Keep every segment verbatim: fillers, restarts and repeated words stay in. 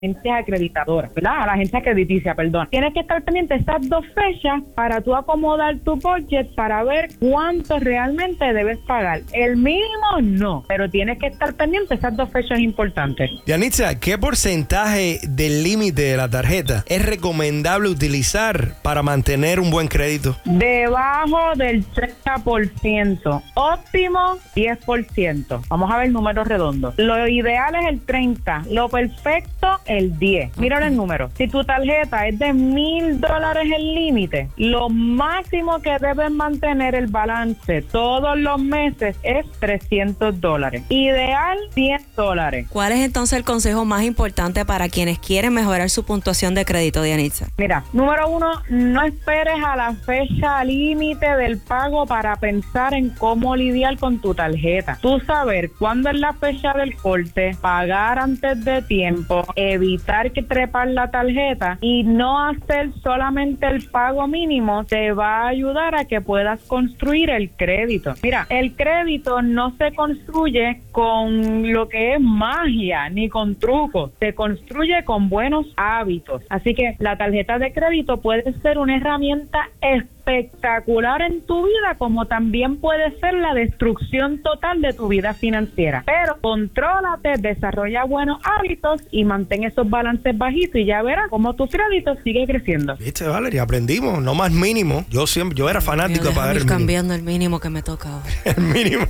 agencia acreditadora, ¿verdad? A la agencia crediticia, perdón. Tienes que estar pendiente de estas dos fechas para tú acomodar tu budget para ver cuánto realmente debes pagar. El mínimo no, pero tienes que estar pendiente de esas dos fechas importantes. Yanitza, ¿qué porcentaje del límite de la tarjeta es recomendable utilizar para mantener un buen crédito? Debajo del treinta por ciento. Óptimo, diez por ciento. Vamos a ver números redondos. Lo ideal es el treinta. Lo perfecto, el diez. Mira el número. Si tu tarjeta es de mil dólares el límite, lo máximo que debes mantener el balance todos los meses es trescientos dólares. Ideal, cien dólares. ¿Cuál es entonces el consejo más importante para quienes quieren mejorar su puntuación de crédito, Yanitza? Mira, número uno, no esperes a la fecha límite del pago para pensar en cómo lidiar con tu tarjeta. Tú saber cuándo es la fecha del corte, pagar antes de tiempo, evitar que trepar la tarjeta y no hacer solamente el pago mínimo te va a ayudar a que puedas construir el crédito. Mira, el crédito no se construye con lo que es magia ni con trucos, se construye con buenos hábitos. Así que la tarjeta de crédito puede ser una herramienta espectacular en tu vida, como también puede ser la destrucción total de tu vida financiera. Pero contrólate, desarrolla buenos hábitos y mantén esos balances bajitos y ya verás cómo tu crédito sigue creciendo. Viste, Valeria, aprendimos, no más mínimo. Yo siempre, yo era fanático de pagar el mínimo. Cambiando el mínimo que me toca ahora. El mínimo.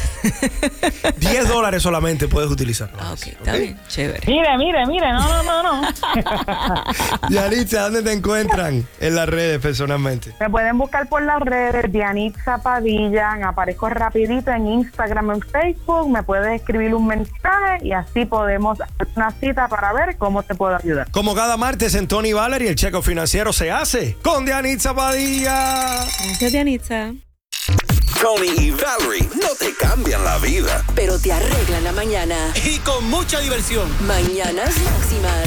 diez dólares solamente puedes utilizar. Ah, ok, está ¿okay? bien, chévere. Mire, mire, mire, no, no, no, no. Yanitza, ¿dónde te encuentran en las redes personalmente? Me pueden buscar por las redes, Yanitza Padilla, aparezco rapidito en Instagram, en Facebook, me puedes escribir un mensaje y así podemos hacer una cita para ver cómo te puedo ayudar. Como cada martes en Tony Valerie, el chequeo financiero se hace con Yanitza Padilla. Gracias, Yanitza. Tony y Valerie no te cambian la vida, pero te arreglan la mañana. Y con mucha diversión. Mañanas Máximas.